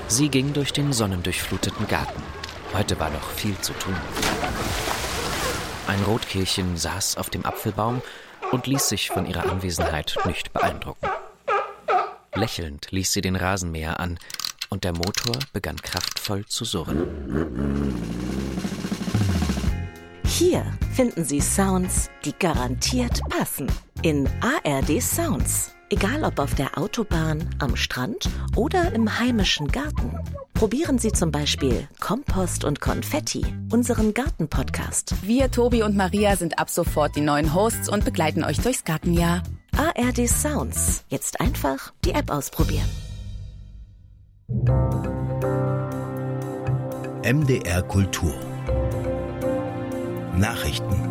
Sie ging durch den sonnendurchfluteten Garten. Heute war noch viel zu tun. Ein Rotkehlchen saß auf dem Apfelbaum und ließ sich von ihrer Anwesenheit nicht beeindrucken. Lächelnd ließ sie den Rasenmäher an und der Motor begann kraftvoll zu surren. Hier finden Sie Sounds, die garantiert passen. In ARD Sounds. Egal ob auf der Autobahn, am Strand oder im heimischen Garten. Probieren Sie zum Beispiel Kompost und Konfetti, unseren Garten-Podcast. Wir, Tobi und Maria, sind ab sofort die neuen Hosts und begleiten euch durchs Gartenjahr. ARD Sounds. Jetzt einfach die App ausprobieren. MDR Kultur. Nachrichten.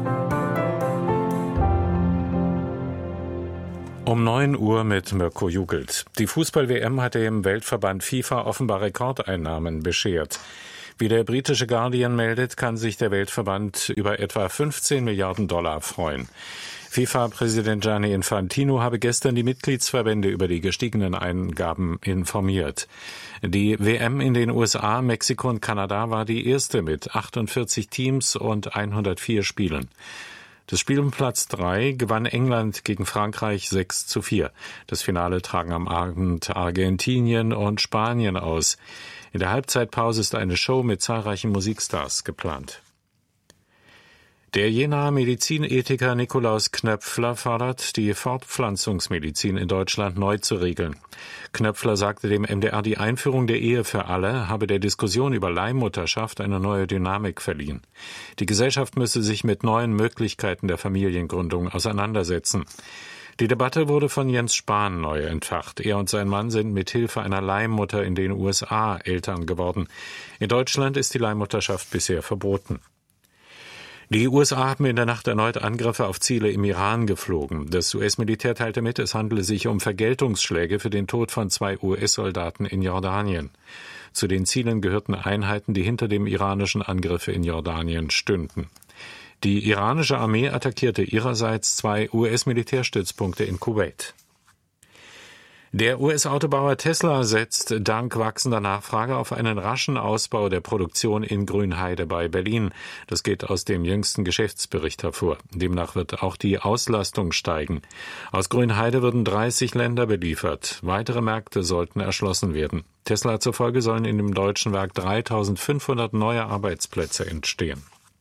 Um 9 Uhr mit Mirko Jugelt. Die Fußball-WM hat dem Weltverband FIFA offenbar Rekordeinnahmen beschert. Wie der britische Guardian meldet, kann sich der Weltverband über etwa 15 Milliarden Dollar freuen. FIFA-Präsident Gianni Infantino habe gestern die Mitgliedsverbände über die gestiegenen Eingaben informiert. Die WM in den USA, Mexiko und Kanada war die erste mit 48 Teams und 104 Spielen. Das Spiel um Platz 3 gewann England gegen Frankreich 6:4. Das Finale tragen am Abend Argentinien und Spanien aus. In der Halbzeitpause ist eine Show mit zahlreichen Musikstars geplant. Der Jenaer Medizinethiker Nikolaus Knöpfler fordert, die Fortpflanzungsmedizin in Deutschland neu zu regeln. Knöpfler sagte dem MDR, die Einführung der Ehe für alle habe der Diskussion über Leihmutterschaft eine neue Dynamik verliehen. Die Gesellschaft müsse sich mit neuen Möglichkeiten der Familiengründung auseinandersetzen. Die Debatte wurde von Jens Spahn neu entfacht. Er und sein Mann sind mit Hilfe einer Leihmutter in den USA Eltern geworden. In Deutschland ist die Leihmutterschaft bisher verboten. Die USA haben in der Nacht erneut Angriffe auf Ziele im Iran geflogen. Das US-Militär teilte mit, es handele sich um Vergeltungsschläge für den Tod von 2 US-Soldaten in Jordanien. Zu den Zielen gehörten Einheiten, die hinter dem iranischen Angriff in Jordanien stünden. Die iranische Armee attackierte ihrerseits 2 US-Militärstützpunkte in Kuwait. Der US-Autobauer Tesla setzt dank wachsender Nachfrage auf einen raschen Ausbau der Produktion in Grünheide bei Berlin. Das geht aus dem jüngsten Geschäftsbericht hervor. Demnach wird auch die Auslastung steigen. Aus Grünheide würden 30 Länder beliefert. Weitere Märkte sollten erschlossen werden. Tesla zufolge sollen in dem deutschen Werk 3.500 neue Arbeitsplätze entstehen.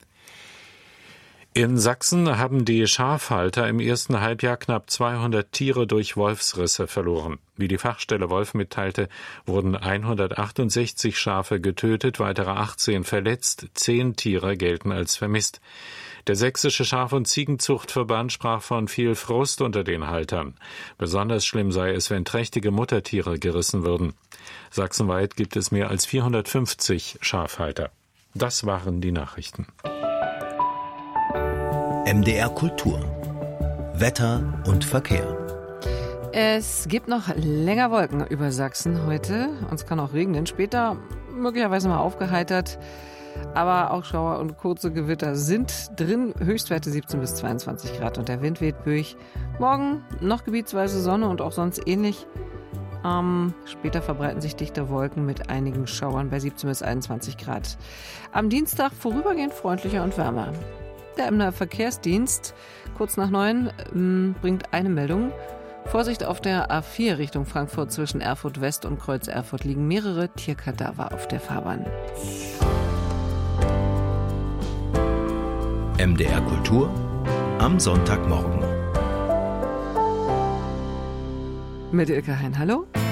In Sachsen haben die Schafhalter im ersten Halbjahr knapp 200 Tiere durch Wolfsrisse verloren. Wie die Fachstelle Wolf mitteilte, wurden 168 Schafe getötet, weitere 18 verletzt, 10 Tiere gelten als vermisst. Der Sächsische Schaf- und Ziegenzuchtverband sprach von viel Frust unter den Haltern. Besonders schlimm sei es, wenn trächtige Muttertiere gerissen würden. Sachsenweit gibt es mehr als 450 Schafhalter. Das waren die Nachrichten. MDR Kultur. Wetter und Verkehr. Es gibt noch länger Wolken über Sachsen heute. Uns kann auch regnen. Später möglicherweise mal aufgeheitert. Aber auch Schauer und kurze Gewitter sind drin. Höchstwerte 17 bis 22 Grad und der Wind weht durch. Morgen noch gebietsweise Sonne und auch sonst ähnlich. Später verbreiten sich dichte Wolken mit einigen Schauern bei 17 bis 21 Grad. Am Dienstag vorübergehend freundlicher und wärmer. Der MDR Verkehrsdienst, kurz nach 9, bringt eine Meldung. Vorsicht auf der A4 Richtung Frankfurt zwischen Erfurt West und Kreuz Erfurt liegen mehrere Tierkadaver auf der Fahrbahn. MDR Kultur am Sonntagmorgen. Mit Ilka Hein, hallo.